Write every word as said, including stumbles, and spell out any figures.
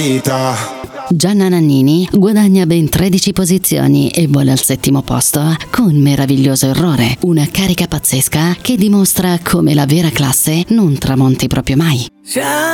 Gianna Nannini guadagna ben tredici posizioni e vola al settimo posto con Meraviglioso Errore, una carica pazzesca che dimostra come la vera classe non tramonti proprio mai.